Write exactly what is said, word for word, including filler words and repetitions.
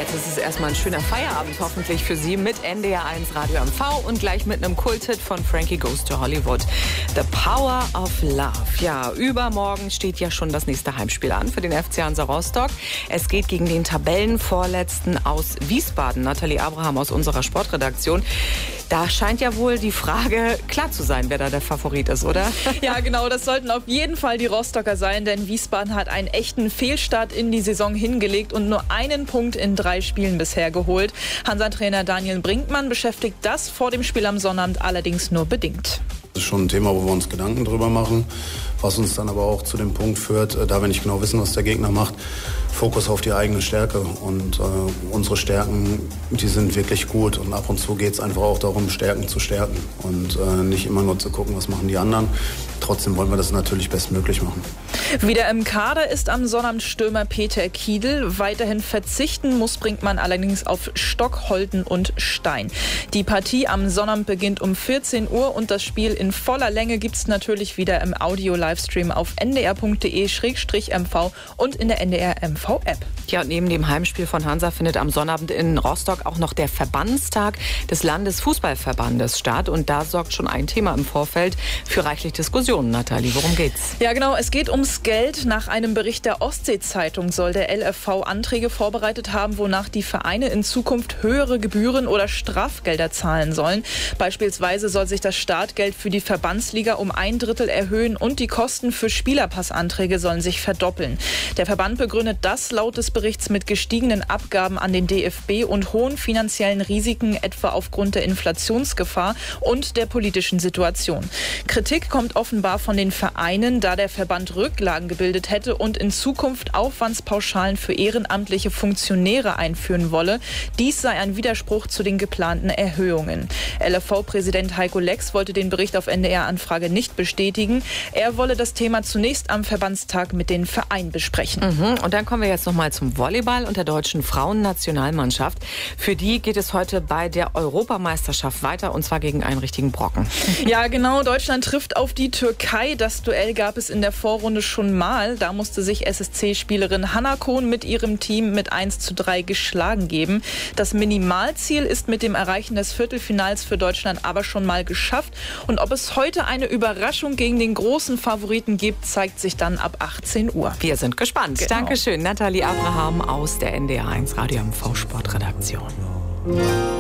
Jetzt ist es erstmal ein schöner Feierabend, hoffentlich für Sie, mit N D R eins Radio M V und gleich mit einem Kulthit von Frankie Goes to Hollywood. The Power of Love. Ja, übermorgen steht ja schon das nächste Heimspiel an für den F C Hansa Rostock. Es geht gegen den Tabellenvorletzten aus Wiesbaden, Nathalie Abraham aus unserer Sportredaktion. Da scheint ja wohl die Frage klar zu sein, wer da der Favorit ist, oder? Ja, genau, das sollten auf jeden Fall die Rostocker sein, denn Wiesbaden hat einen echten Fehlstart in die Saison hingelegt und nur einen Punkt in drei Spielen bisher geholt. Hansa-Trainer Daniel Brinkmann beschäftigt das vor dem Spiel am Sonnabend allerdings nur bedingt. Das ist schon ein Thema, wo wir uns Gedanken drüber machen, was uns dann aber auch zu dem Punkt führt, da wir nicht genau wissen, was der Gegner macht, Fokus auf die eigene Stärke. Und äh, unsere Stärken, die sind wirklich gut. Und ab und zu geht es einfach auch darum, Stärken zu stärken und äh, nicht immer nur zu gucken, was machen die anderen. Trotzdem wollen wir das natürlich bestmöglich machen. Wieder im Kader ist am Sonnabend Stürmer Peter Kiedl. Weiterhin verzichten muss Brinkmann allerdings auf Stock, Holten und Stein. Die Partie am Sonnabend beginnt um vierzehn Uhr und das Spiel in voller Länge gibt es natürlich wieder im Audio-Livestream auf n d r punkt d e slash m v und in der N D R M V-App. Ja, und neben dem Heimspiel von Hansa findet am Sonnabend in Rostock auch noch der Verbandstag des Landesfußballverbandes statt. Und da sorgt schon ein Thema im Vorfeld für reichlich Diskussionen. Nathalie, worum geht's? Ja, genau. Es geht ums Geld. Nach einem Bericht der Ostsee-Zeitung soll der L F V Anträge vorbereitet haben, wonach die Vereine in Zukunft höhere Gebühren oder Strafgelder zahlen sollen. Beispielsweise soll sich das Startgeld für die Verbandsliga um ein Drittel erhöhen und die Kosten für Spielerpassanträge sollen sich verdoppeln. Der Verband begründet das laut des Berichts mit gestiegenen Abgaben an den D F B und hohen finanziellen Risiken, etwa aufgrund der Inflationsgefahr und der politischen Situation. Kritik kommt offenbar von den Vereinen, da der Verband Rücklagen gebildet hätte und in Zukunft Aufwandspauschalen für ehrenamtliche Funktionäre einführen wolle. Dies sei ein Widerspruch zu den geplanten Erhöhungen. L F V-Präsident Heiko Lex wollte den Bericht auf N D R-Anfrage nicht bestätigen. Er wolle das Thema zunächst am Verbandstag mit den Vereinen besprechen. Mhm. Und dann kommen wir jetzt noch mal zum Volleyball und der deutschen Frauennationalmannschaft. Für die geht es heute bei der Europameisterschaft weiter und zwar gegen einen richtigen Brocken. Ja, genau. Deutschland trifft auf die Türkei. Das Duell gab es in der Vorrunde schon mal. Da musste sich S S C-Spielerin Hanna Kohn mit ihrem Team mit eins zu drei geschlagen geben. Das Minimalziel ist mit dem Erreichen des Viertelfinals für Deutschland aber schon mal geschafft. Und ob es heute eine Überraschung gegen den großen Favoriten gibt, zeigt sich dann ab achtzehn Uhr. Wir sind gespannt. Genau. Dankeschön, Nathalie Abraham aus der N D R eins Radio M V Sportredaktion.